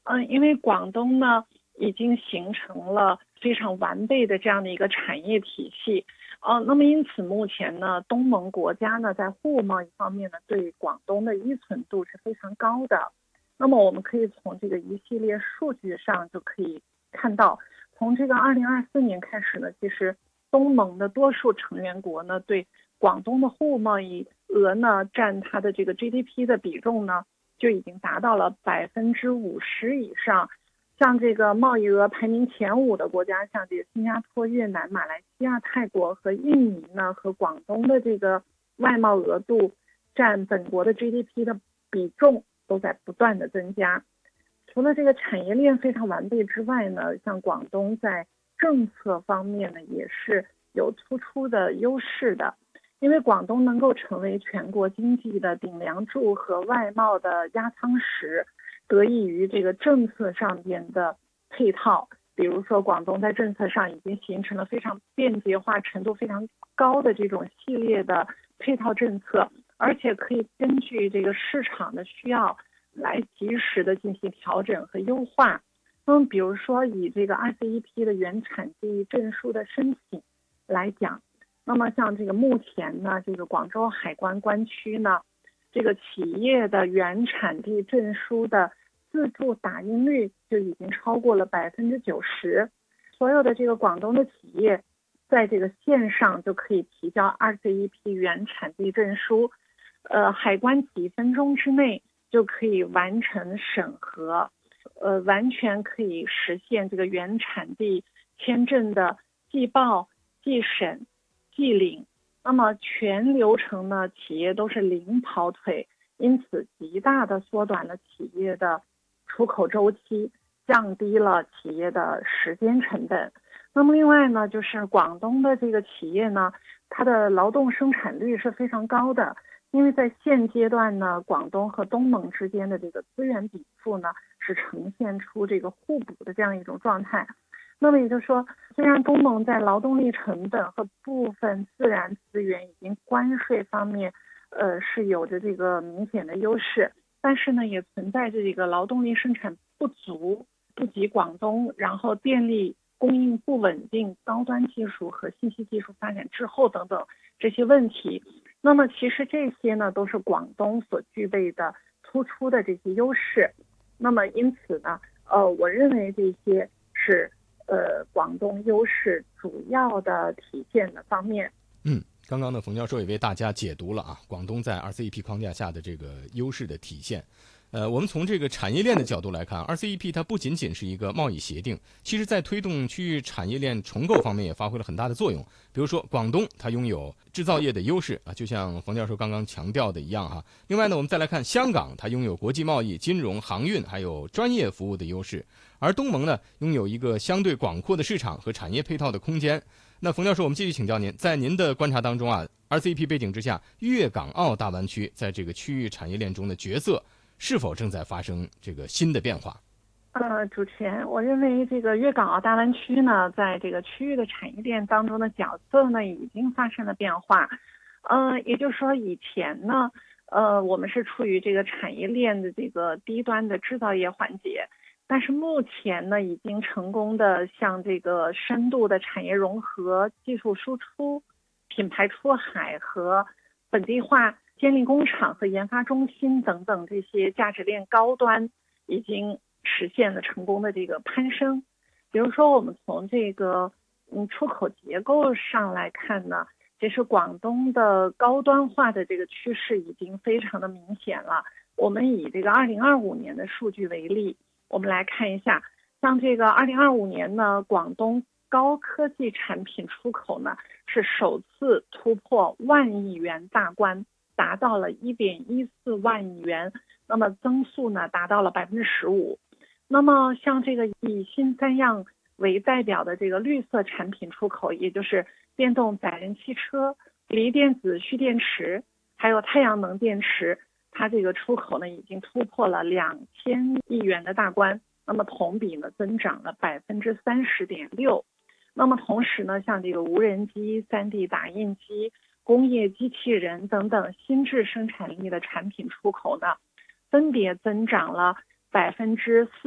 因为广东呢已经形成了非常完备的这样的一个产业体系，那么因此目前呢，东盟国家呢在货物贸易方面呢对广东的依存度是非常高的。那么我们可以从这个一系列数据上就可以看到，从这个2024年开始呢，其实东盟的多数成员国呢对广东的货物贸易额呢占它的这个 GDP 的比重呢就已经达到了50%以上。像这个贸易额排名前5的国家，像这个新加坡、越南、马来西亚、泰国和印尼呢，和广东的这个外贸额度占本国的 GDP 的比重都在不断的增加。除了这个产业链非常完备之外呢，像广东在政策方面呢也是有突出的优势的。因为广东能够成为全国经济的顶梁柱和外贸的压舱石，得益于这个政策上边的配套。比如说广东在政策上已经形成了非常便捷化程度非常高的这种系列的配套政策，而且可以根据这个市场的需要来及时的进行调整和优化。比如说以这个RCEP 的原产地证书的申请来讲，那么像这个目前呢，这个广州海关关区呢，这个企业的原产地证书的自助打印率就已经超过了90%。所有的这个广东的企业在这个线上就可以提交 RCEP 原产地证书，海关几分钟之内就可以完成审核，完全可以实现这个原产地签证的寄报、寄审、寄领。那么全流程呢，企业都是零跑腿，因此极大的缩短了企业的出口周期，降低了企业的时间成本。那么另外呢，就是广东的这个企业呢，它的劳动生产率是非常高的，因为在现阶段呢，广东和东盟之间的这个资源禀赋呢，是呈现出这个互补的这样一种状态。那么也就是说，虽然东盟在劳动力成本和部分自然资源以及关税方面，是有着这个明显的优势，但是呢，也存在着这个劳动力生产不足、不及广东，然后电力供应不稳定、高端技术和信息技术发展滞后等等这些问题。那么其实这些呢，都是广东所具备的突出的这些优势。那么因此呢，我认为这些是广东优势主要的体现的方面。 刚刚呢，冯教授也为大家解读了广东在 RCEP 框架下的这个优势的体现。我们从这个产业链的角度来看 ，RCEP 它不仅仅是一个贸易协定，其实在推动区域产业链重构方面也发挥了很大的作用。比如说，广东它拥有制造业的优势就像冯教授刚刚强调的一样另外呢，我们再来看香港，它拥有国际贸易、金融、航运还有专业服务的优势，而东盟呢，拥有一个相对广阔的市场和产业配套的空间。那冯教授，我们继续请教您，在您的观察当中RCEP 背景之下，粤港澳大湾区在这个区域产业链中的角色是否正在发生这个新的变化？ 主持人，我认为这个粤港澳大湾区呢，在这个区域的产业链当中的角色呢，已经发生了变化。也就是说，以前呢，我们是处于这个产业链的这个低端的制造业环节。但是目前呢，已经成功的向这个深度的产业融合、技术输出、品牌出海和本地化建立工厂和研发中心等等这些价值链高端，已经实现了成功的这个攀升。比如说，我们从这个出口结构上来看呢，其实广东的高端化的这个趋势已经非常的明显了。我们以这个2025年的数据为例。我们来看一下，像这个2025年呢，广东高科技产品出口呢是首次突破10000亿元大关，达到了1.14万亿元，那么增速呢达到了15%。那么像这个以新三样为代表的这个绿色产品出口，也就是电动载人汽车、锂电子蓄电池，还有太阳能电池。它这个出口呢已经突破了2000亿元的大关，那么同比呢增长了30.6%。那么同时呢，像这个无人机、3D 打印机、工业机器人等等新质生产力的产品出口呢，分别增长了4%、